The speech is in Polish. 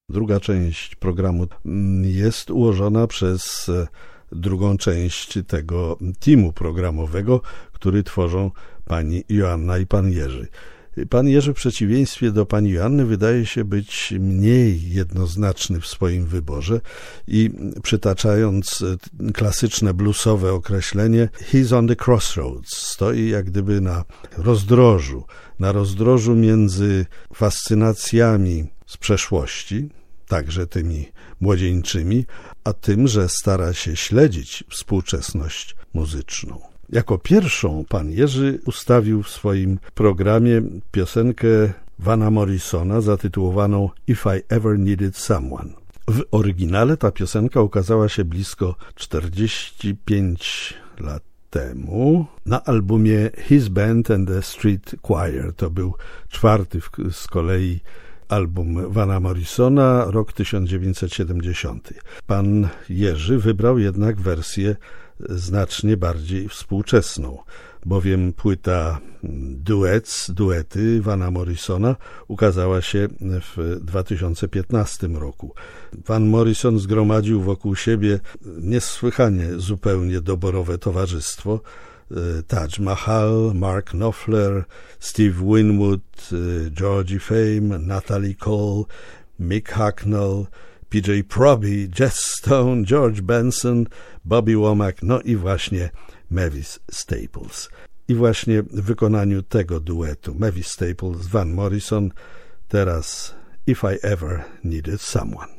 Druga część programu jest ułożona przez drugą część tego teamu programowego, który tworzą pani Joanna i pan Jerzy. Pan Jerzy w przeciwieństwie do pani Joanny wydaje się być mniej jednoznaczny w swoim wyborze i przytaczając klasyczne bluesowe określenie he's on the crossroads, stoi jak gdyby na rozdrożu między fascynacjami z przeszłości, także tymi młodzieńczymi, a tym, że stara się śledzić współczesność muzyczną. Jako pierwszą pan Jerzy ustawił w swoim programie piosenkę Vana Morrisona zatytułowaną If I Ever Needed Someone. W oryginale ta piosenka ukazała się blisko 45 lat temu na albumie His Band and the Street Choir. To był czwarty z kolei album Vana Morrisona, rok 1970. Pan Jerzy wybrał jednak wersję znacznie bardziej współczesną, bowiem płyta duety Vana Morrisona ukazała się w 2015 roku. Van Morrison zgromadził wokół siebie niesłychanie zupełnie doborowe towarzystwo. Taj Mahal, Mark Knopfler, Steve Winwood, Georgie Fame, Natalie Cole, Mick Hucknall, PJ Proby, Jess Stone, George Benson, Bobby Womack, no i właśnie Mavis Staples. I właśnie w wykonaniu tego duetu Mavis Staples, Van Morrison, teraz If I Ever Needed Someone.